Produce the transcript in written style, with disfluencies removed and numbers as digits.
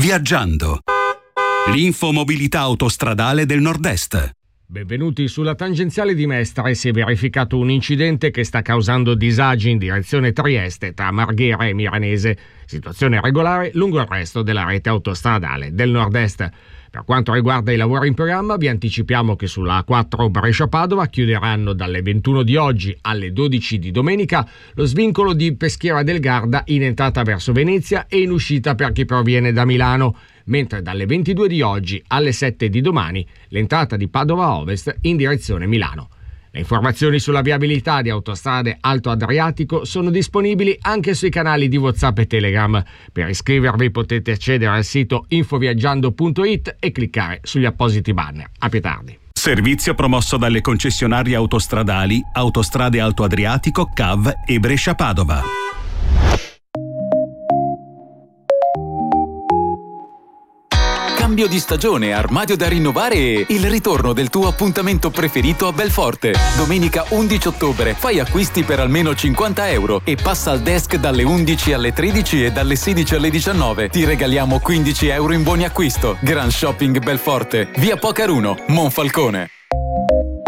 Viaggiando. L'infomobilità autostradale del Nord-Est. Benvenuti sulla tangenziale di Mestre. Si è verificato un incidente che sta causando disagi in direzione Trieste tra Marghera e Milanese. Situazione regolare lungo il resto della rete autostradale del Nord-Est. Per quanto riguarda i lavori in programma, vi anticipiamo che sulla A4 Brescia-Padova chiuderanno dalle 21 di oggi alle 12 di domenica lo svincolo di Peschiera del Garda in entrata verso Venezia e in uscita per chi proviene da Milano, mentre dalle 22 di oggi alle 7 di domani l'entrata di Padova Ovest in direzione Milano. Le informazioni sulla viabilità di Autostrade Alto Adriatico sono disponibili anche sui canali di WhatsApp e Telegram. Per iscrivervi potete accedere al sito infoviaggiando.it e cliccare sugli appositi banner. A più tardi. Servizio promosso dalle concessionarie autostradali Autostrade Alto Adriatico, CAV e Brescia-Padova. Cambio di stagione, armadio da rinnovare e il ritorno del tuo appuntamento preferito a Belforte. Domenica 11 ottobre fai acquisti per almeno €50 e passa al desk dalle 11 alle 13 e dalle 16 alle 19. Ti regaliamo €15 in buoni acquisto. Gran Shopping Belforte, via Pocaruno, Monfalcone.